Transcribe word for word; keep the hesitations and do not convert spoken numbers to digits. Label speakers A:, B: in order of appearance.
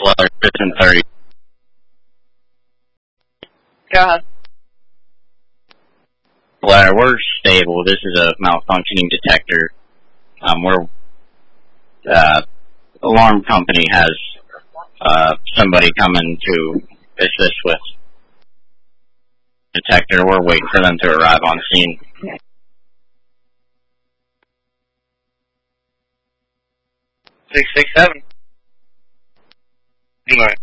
A: Weather, Prison thirty.
B: Go ahead.
A: Well, we're stable. This is a malfunctioning detector. Um, we're, uh, alarm company has, uh, somebody coming to assist with detector. We're waiting for them to arrive on scene.
C: Six six seven. Right.